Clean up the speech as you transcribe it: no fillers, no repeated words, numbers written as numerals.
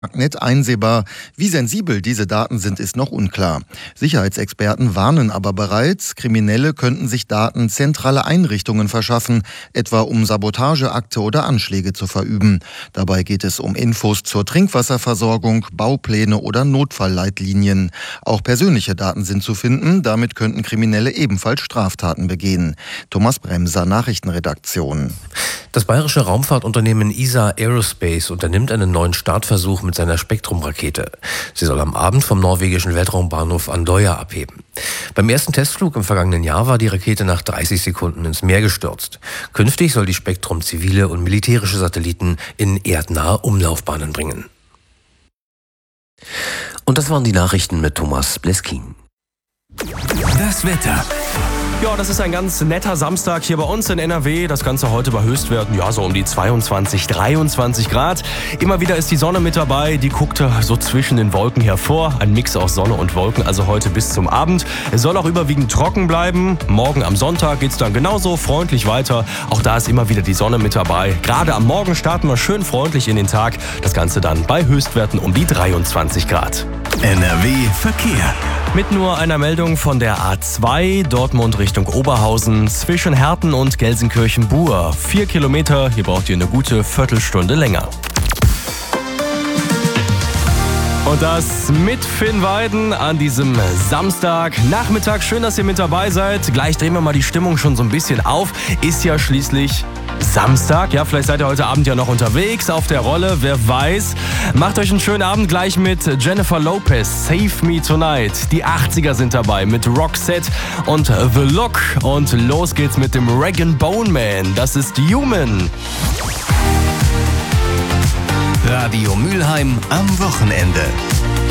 Magnet einsehbar. Wie sensibel diese Daten sind, ist noch unklar. Sicherheitsexperten warnen aber bereits, Kriminelle könnten sich Daten zentraler Einrichtungen verschaffen, etwa um Sabotageakte oder Anschläge zu verüben. Dabei geht es um Infos zur Trinkwasserversorgung, Baupläne oder Notfallleitlinien. Auch persönliche Daten sind zu finden, damit könnten Kriminelle ebenfalls Straftaten begehen. Thomas Bremser, Nachrichtenredaktion. Das bayerische Raumfahrtunternehmen ESA Aerospace unternimmt einen neuen Startversuch mit seiner Spektrum-Rakete. Sie soll am Abend vom norwegischen Weltraumbahnhof Andøya abheben. Beim ersten Testflug im vergangenen Jahr war die Rakete nach 30 Sekunden ins Meer gestürzt. Künftig soll die Spektrum zivile und militärische Satelliten in erdnahe Umlaufbahnen bringen. Und das waren die Nachrichten mit Thomas Bleskin. Das Wetter. Ja, das ist ein ganz netter Samstag hier bei uns in NRW. Das Ganze heute bei Höchstwerten, ja, so um die 22, 23 Grad. Immer wieder ist die Sonne mit dabei. Die guckt so zwischen den Wolken hervor. Ein Mix aus Sonne und Wolken, also heute bis zum Abend. Es soll auch überwiegend trocken bleiben. Morgen am Sonntag geht's dann genauso freundlich weiter. Auch da ist immer wieder die Sonne mit dabei. Gerade am Morgen starten wir schön freundlich in den Tag. Das Ganze dann bei Höchstwerten um die 23 Grad. NRW Verkehr. Mit nur einer Meldung von der A2 Dortmund Richtung Oberhausen zwischen Herten und Gelsenkirchen-Buhr. 4 Kilometer, hier braucht ihr eine gute Viertelstunde länger. Und das mit Finn Weiden an diesem Samstagnachmittag. Schön, dass ihr mit dabei seid. Gleich drehen wir mal die Stimmung schon so ein bisschen auf. Ist ja schließlich Samstag. Ja, vielleicht seid ihr heute Abend ja noch unterwegs auf der Rolle. Wer weiß. Macht euch einen schönen Abend gleich mit Jennifer Lopez. Save Me Tonight. Die 80er sind dabei mit Roxette und The Look. Und los geht's mit dem Rag & Bone Man. Das ist Human. Radio Mülheim am Wochenende.